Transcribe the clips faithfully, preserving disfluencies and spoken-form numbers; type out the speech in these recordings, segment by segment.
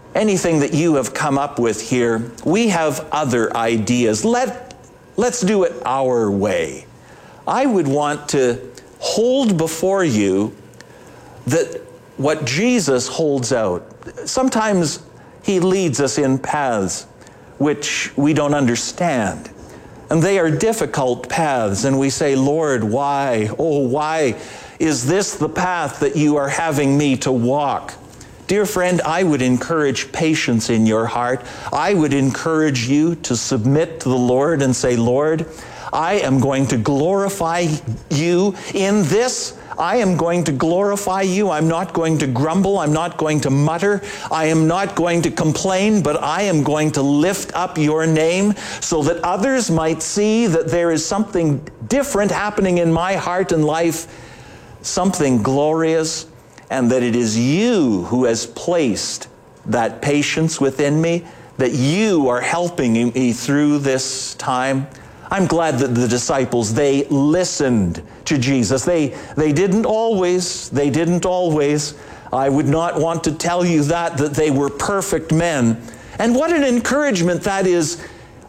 anything that you have come up with here. We have other ideas. Let, let's do it our way. I would want to hold before you that what Jesus holds out. Sometimes he leads us in paths which we don't understand. And they are difficult paths. And we say, Lord, why? Oh, why is this the path that you are having me to walk? Dear friend, I would encourage patience in your heart. I would encourage you to submit to the Lord and say, Lord, I am going to glorify you in this. I am going to glorify you. I'm not going to grumble. I'm not going to mutter. I am not going to complain, but I am going to lift up your name so that others might see that there is something different happening in my heart and life, something glorious, and that it is you who has placed that patience within me, that you are helping me through this time. I'm glad that the disciples, they listened to Jesus. They, they didn't always, they didn't always. I would not want to tell you that, that they were perfect men. And what an encouragement that is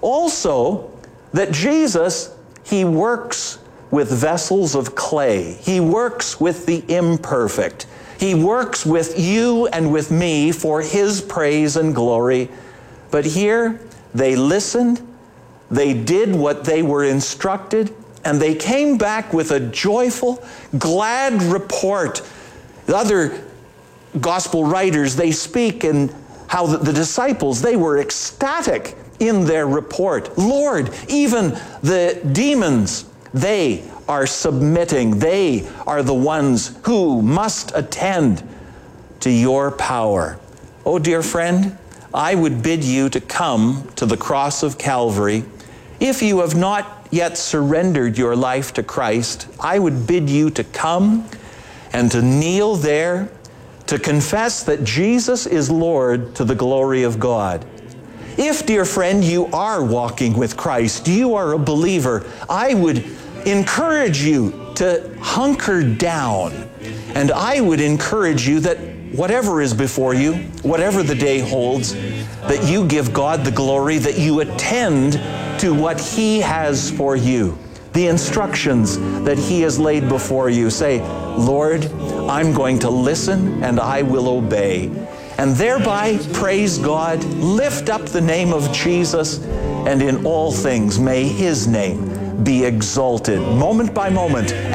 also, that Jesus, he works with vessels of clay. He works with the imperfect. He works with you and with me for his praise and glory. But here, they listened. They did what they were instructed, and they came back with a joyful, glad report. The other gospel writers, they speak in how the, the disciples, they were ecstatic in their report. Lord, even the demons, they are submitting. They are the ones who must attend to your power. Oh, dear friend, I would bid you to come to the cross of Calvary. If you have not yet surrendered your life to Christ, I would bid you to come and to kneel there, to confess that Jesus is Lord to the glory of God. If, dear friend, you are walking with Christ, you are a believer, I would encourage you to hunker down. And I would encourage you that whatever is before you, whatever the day holds, that you give God the glory, that you attend to what he has for you, the instructions that he has laid before you. Say, Lord, I'm going to listen and I will obey. And thereby praise God, lift up the name of Jesus, and in all things may his name be exalted, moment by moment.